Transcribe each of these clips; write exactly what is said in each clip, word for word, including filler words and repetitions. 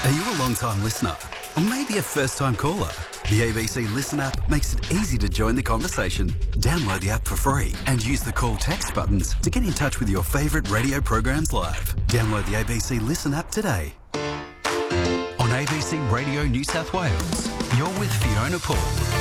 Are you a long-time listener? Or maybe a first-time caller? The A B C Listen app makes it easy to join the conversation. Download the app for free and use the call text buttons to get in touch with your favourite radio programs live. Download the A B C Listen app today. On A B C Radio New South Wales, you're with Fiona Paul.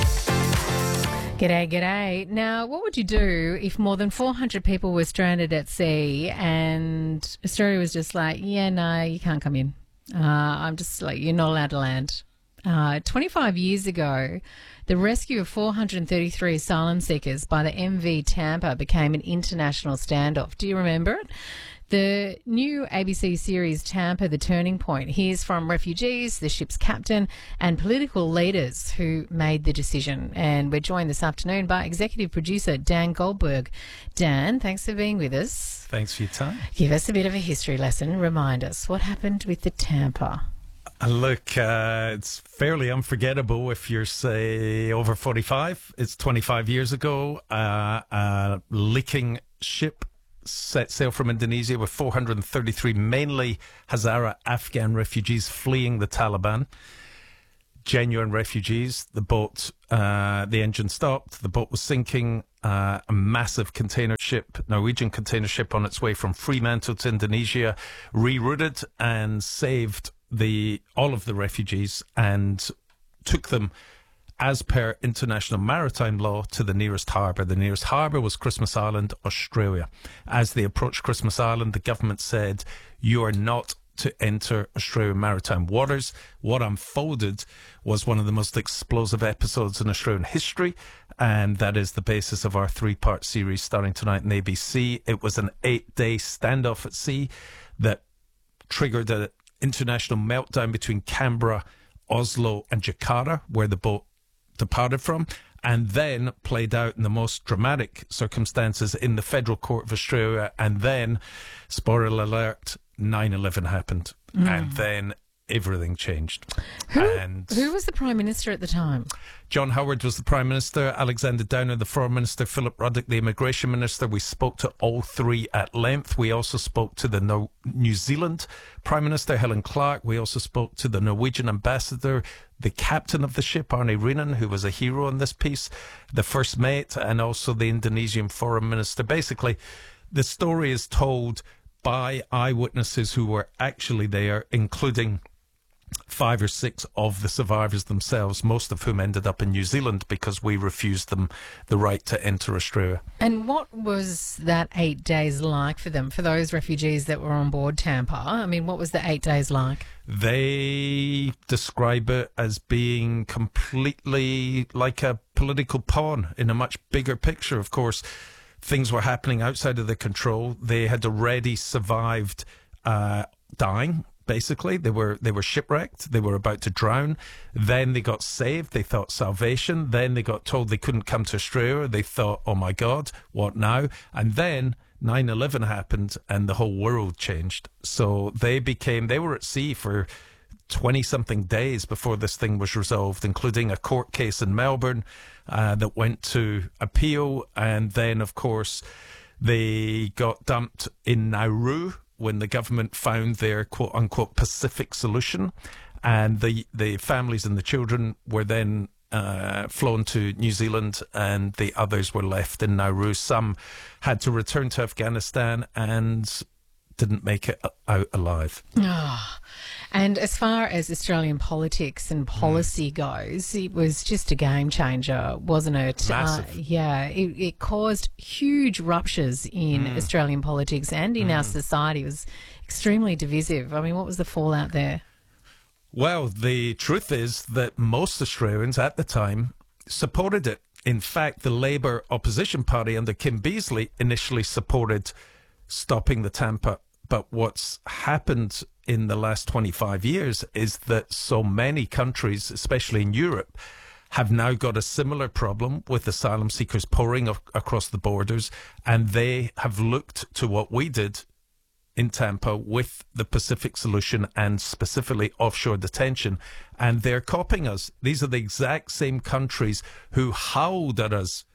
G'day, g'day. Now, what would you do if more than four hundred people were stranded at sea and Australia was just like, yeah, no, you can't come in. Uh, I'm just like, you're not allowed to land. Uh, twenty-five years ago, the rescue of four hundred thirty-three asylum seekers by the M V Tampa became an international standoff. Do you remember it? The new A B C series Tampa, The Turning Point, hears from refugees, the ship's captain and political leaders who made the decision. And we're joined this afternoon by executive producer Dan Goldberg. Dan, thanks for being with us. Thanks for your time. Give us a bit of a history lesson. Remind us, what happened with the Tampa? Uh, look, uh, it's fairly unforgettable if you're, say, over forty-five. It's twenty-five years ago. Uh, a leaking ship set sail from Indonesia with four hundred thirty-three mainly Hazara Afghan refugees fleeing the Taliban. Genuine refugees. The boat, uh, the engine stopped. The boat was sinking. Uh, a massive container ship, Norwegian container ship on its way from Fremantle to Indonesia, rerouted and saved the all of the refugees and took them as per international maritime law to the nearest harbour. The nearest harbour was Christmas Island, Australia. As they approached Christmas Island, the government said, you are not to enter Australian maritime waters. What unfolded was one of the most explosive episodes in Australian history, and that is the basis of our three-part series starting tonight in A B C. It was an eight-day standoff at sea that triggered an international meltdown between Canberra, Oslo and Jakarta, where the boat departed from, and then played out in the most dramatic circumstances in the Federal Court of Australia. And then, spoiler alert, nine eleven happened. Mm. And then everything changed. Who, and who was the Prime Minister at the time? John Howard was the Prime Minister, Alexander Downer the Foreign Minister, Philip Ruddock the Immigration Minister. We spoke to all three at length. We also spoke to the no- New Zealand Prime Minister, Helen Clark. We also spoke to the Norwegian Ambassador, the captain of the ship, Arne Rienan, who was a hero in this piece, the First Mate, and also the Indonesian Foreign Minister. Basically, the story is told by eyewitnesses who were actually there, including five or six of the survivors themselves, most of whom ended up in New Zealand because we refused them the right to enter Australia. And what was that eight days like for them, for those refugees that were on board Tampa? I mean, what was the eight days like? They describe it as being completely like a political pawn in a much bigger picture. Of course, things were happening outside of their control. They had already survived uh, dying. Basically, they were they were shipwrecked. They were about to drown. Then they got saved. They thought salvation. Then they got told they couldn't come to Australia. They thought, oh my God, what now? And then nine eleven happened and the whole world changed. So they became, they were at sea for twenty-something days before this thing was resolved, including a court case in Melbourne uh, that went to appeal. And then, of course, they got dumped in Nauru when the government found their quote-unquote Pacific solution, and the, the families and the children were then uh, flown to New Zealand, and the others were left in Nauru. Some had to return to Afghanistan and didn't make it out alive. Oh. And as far as Australian politics and policy mm. goes, it was just a game changer, wasn't it? Massive. Uh, yeah, it, it caused huge ruptures in mm. Australian politics and in mm. our society. It was extremely divisive. I mean, what was the fallout there? Well, the truth is that most Australians at the time supported it. In fact, the Labour opposition party under Kim Beazley initially supported stopping the Tampa. But what's happened in the last twenty-five years is that so many countries, especially in Europe, have now got a similar problem with asylum seekers pouring ac- across the borders, and they have looked to what we did in Tampa with the Pacific solution and specifically offshore detention, and they're copying us. These are the exact same countries who howled at us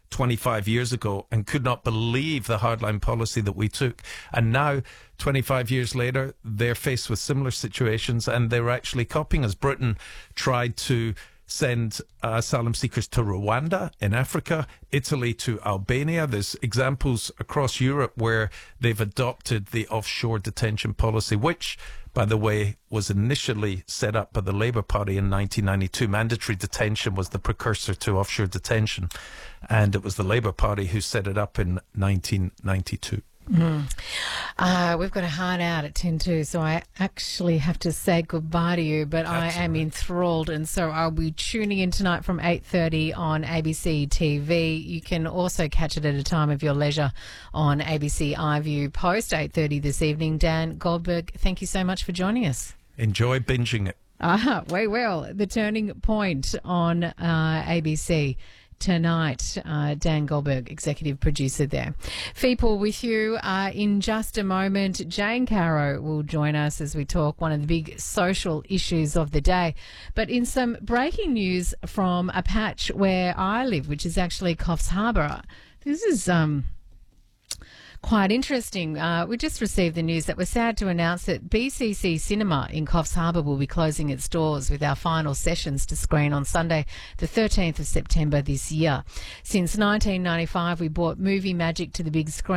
twenty-five years ago and could not believe the hardline policy that we took. And now, twenty-five years later, they're faced with similar situations and they're actually copying us. Britain tried to send uh, asylum seekers to Rwanda in Africa, Italy to Albania. There's examples across Europe where they've adopted the offshore detention policy, which, by the way, was initially set up by the Labour Party in nineteen ninety-two. Mandatory detention was the precursor to offshore detention, and it was the Labour Party who set it up in nineteen ninety-two. Mm. Uh, we've got a hard out at ten to, so I actually have to say goodbye to you, but That's I am right. enthralled, and so I'll be tuning in tonight from eight thirty on A B C T V. You can also catch it at a time of your leisure on A B C iView post eight thirty this evening. Dan Goldberg, thank you so much for joining us. Enjoy binging it. Ah, way well. The Turning Point on uh, A B C tonight. Uh, Dan Goldberg, executive producer there. Feeple with you uh, in just a moment. Jane Caro will join us as we talk one of the big social issues of the day. But in some breaking news from a patch where I live, which is actually Coffs Harbour, this is um. quite interesting. Uh, we just received the news that we're sad to announce that B C C Cinema in Coffs Harbour will be closing its doors with our final sessions to screen on Sunday, the thirteenth of September this year. Since nineteen ninety-five, we brought movie magic to the big screen.